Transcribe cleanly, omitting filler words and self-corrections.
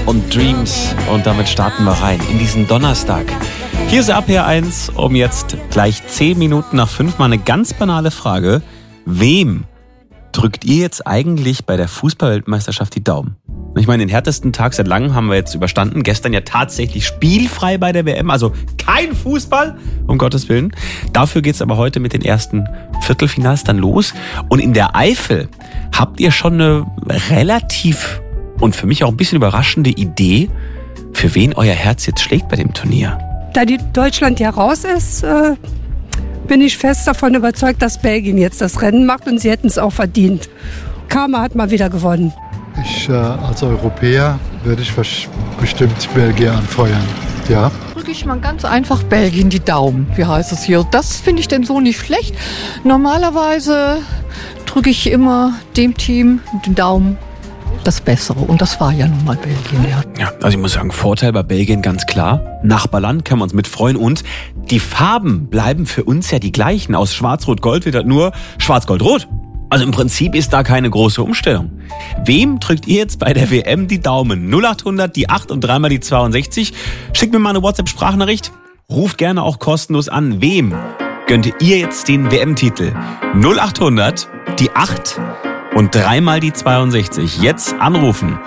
und Dreams. Und damit starten wir rein in diesen Donnerstag. Hier ist RPR1 um jetzt gleich 10 Minuten nach 5 mal eine ganz banale Frage. Wem drückt ihr jetzt eigentlich bei der Fußball-Weltmeisterschaft die Daumen? Ich meine, den härtesten Tag seit langem haben wir jetzt überstanden. Gestern ja tatsächlich spielfrei bei der WM, also kein Fußball, um Gottes Willen. Dafür geht's aber heute mit den ersten Viertelfinals dann los. Und in der Eifel habt ihr schon eine relativ und für mich auch ein bisschen überraschende Idee, für wen euer Herz jetzt schlägt bei dem Turnier. Da die Deutschland ja raus ist, bin ich fest davon überzeugt, dass Belgien jetzt das Rennen macht und sie hätten es auch verdient. Karma hat mal wieder gewonnen. Ich als Europäer würde ich bestimmt Belgien anfeuern, ja. Drücke ich mal ganz einfach Belgien die Daumen, wie heißt es hier. Das finde ich denn so nicht schlecht. Normalerweise drücke ich immer dem Team den Daumen das Bessere. Und das war ja nun mal Belgien, ja. Ja, also ich muss sagen, Vorteil bei Belgien ganz klar. Nachbarland, können wir uns mitfreuen. Und die Farben bleiben für uns ja die gleichen. Aus Schwarz-Rot-Gold wird halt nur Schwarz-Gold-Rot. Also im Prinzip ist da keine große Umstellung. Wem drückt ihr jetzt bei der WM die Daumen? 0800, die 8 und 3 mal die 62. Schickt mir mal eine WhatsApp-Sprachnachricht. Ruft gerne auch kostenlos an. Wem gönnt ihr jetzt den WM-Titel? 0800, die 8 und 3 mal die 62. Jetzt anrufen.